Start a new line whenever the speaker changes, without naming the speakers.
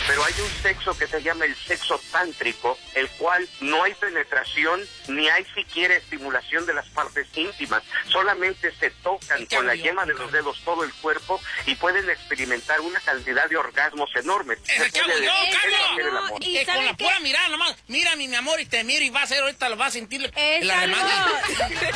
Pero hay un sexo que se llama el sexo tántrico, el cual no hay penetración ni hay siquiera estimulación de las partes íntimas. Solamente se tocan con la yema de los dedos todo el cuerpo y pueden experimentar una cantidad de orgasmos enormes.
Carlos! Y con la pura mirada nomás, mírame, mi amor, y te miro y vas a ver, ahorita lo vas a sentir la demanda.